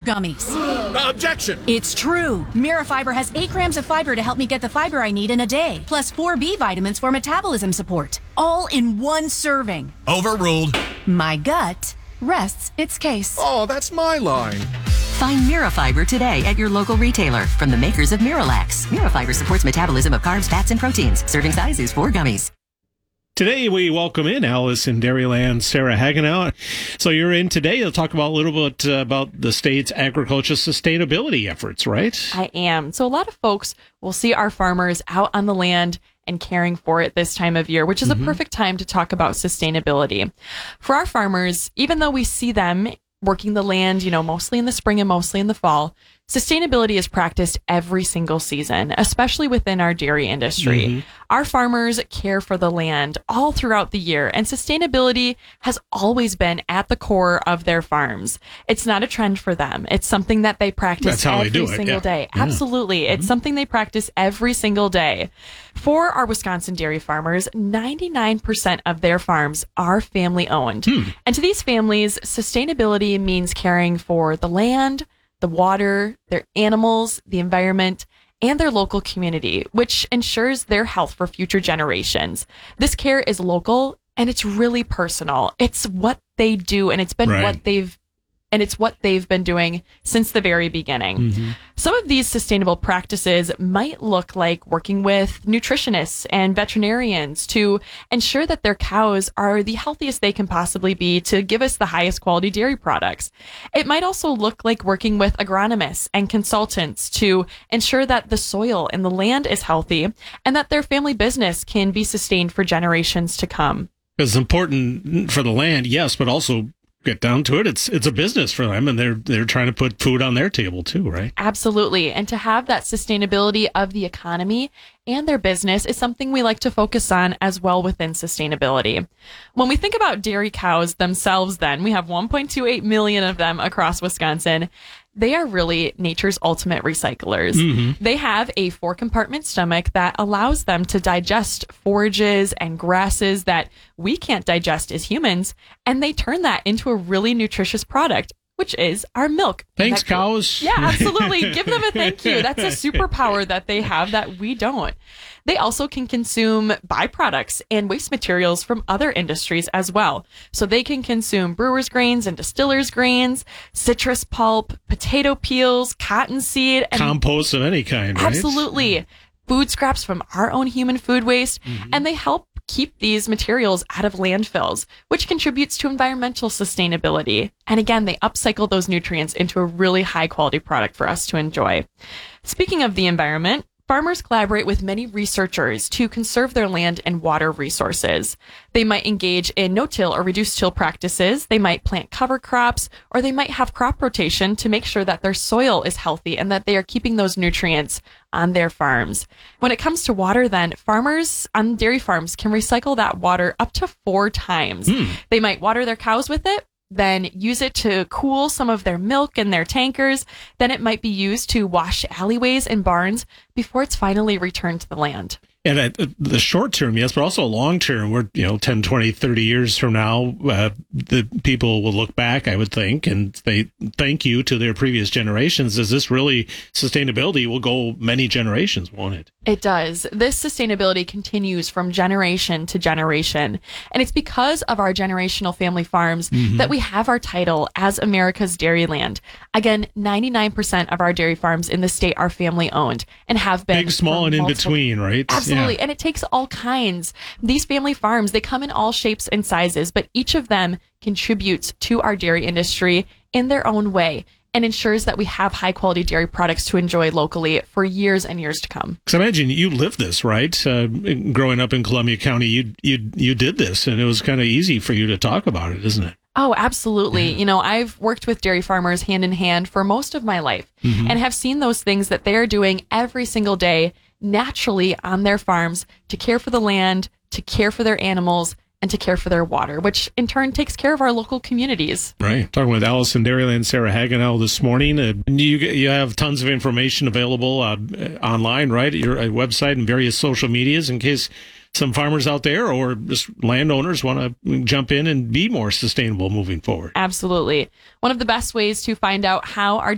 gummies. Objection! It's true. Mirafiber has 8 grams of fiber to help me get the fiber I need in a day, plus 4 B vitamins for metabolism support, all in one serving. Overruled. My gut rests its case. Oh, that's my line. Find Mirafiber today at your local retailer from the makers of Miralax. Mirafiber supports metabolism of carbs, fats, and proteins. Serving size is 4 gummies. Today, we welcome in Alice in Dairyland, Sarah Hagenow. So you're in today to talk about a little bit about the state's agriculture sustainability efforts, right? I am. So a lot of folks will see our farmers out on the land and caring for it this time of year, which is a perfect time to talk about sustainability. For our farmers, even though we see them working the land, mostly in the spring and mostly in the fall, sustainability is practiced every single season, especially within our dairy industry. Our farmers care for the land all throughout the year, and sustainability has always been at the core of their farms. It's not a trend for them. It's something that they practice every single day. Absolutely. It's something they practice every single day. For our Wisconsin dairy farmers, 99% of their farms are family owned. And to these families, sustainability means caring for the land, the water, their animals, the environment, and their local community, which ensures their health for future generations. This care is local and it's really personal. It's what they do, and it's been what they've been doing since the very beginning. Some of these sustainable practices might look like working with nutritionists and veterinarians to ensure that their cows are the healthiest they can possibly be to give us the highest quality dairy products. It might also look like working with agronomists and consultants to ensure that the soil and the land is healthy and that their family business can be sustained for generations to come. It's important for the land, yes, but also get down to it, it's a business for them, and they're trying to put food on their table too, right? Absolutely. And to have that sustainability of the economy and their business is something we like to focus on as well within sustainability. When we think about dairy cows themselves, then we have 1.28 million of them across Wisconsin. They are really nature's ultimate recyclers. They have a 4-compartment stomach that allows them to digest forages and grasses that we can't digest as humans, and they turn that into a really nutritious product, which is our milk. Thanks, cows. Yeah, absolutely. Give them a thank you. That's a superpower that they have that we don't. They also can consume byproducts and waste materials from other industries as well. So they can consume brewers' grains and distillers' grains, citrus pulp, potato peels, cottonseed, and compost of any kind, right? Absolutely. Food scraps from our own human food waste, and they help keep these materials out of landfills, which contributes to environmental sustainability. And again, they upcycle those nutrients into a really high quality product for us to enjoy. Speaking of the environment, farmers collaborate with many researchers to conserve their land and water resources. They might engage in no-till or reduced-till practices. They might plant cover crops, or they might have crop rotation to make sure that their soil is healthy and that they are keeping those nutrients on their farms. When it comes to water, then, farmers on dairy farms can recycle that water up to 4 times. They might water their cows with it, then use it to cool some of their milk in their tankers. Then it might be used to wash alleyways and barns before it's finally returned to the land. And the short term, yes, but also long term, we're, 10, 20, 30 years from now, the people will look back, I would think, and they thank you to their previous generations. Is this really sustainability will go many generations, won't it? It does. This sustainability continues from generation to generation. And it's because of our generational family farms that we have our title as America's Dairyland. Again, 99% of our dairy farms in the state are family owned and have been. Big, small, and in between, right? Absolutely. Yeah. And it takes all kinds. These family farms, they come in all shapes and sizes, but each of them contributes to our dairy industry in their own way and ensures that we have high quality dairy products to enjoy locally for years and years to come. Because I imagine you lived this, right? Growing up in Columbia County, you did this, and it was kind of easy for you to talk about it, isn't it? Oh, absolutely. Yeah. I've worked with dairy farmers hand in hand for most of my life and have seen those things that they're doing every single day naturally on their farms to care for the land, to care for their animals, and to care for their water, which in turn takes care of our local communities. Right. Talking with Alice in Dairyland, Sarah Hagenow this morning. You have tons of information available online, right, at your website and various social medias in case some farmers out there or just landowners want to jump in and be more sustainable moving forward. Absolutely. One of the best ways to find out how our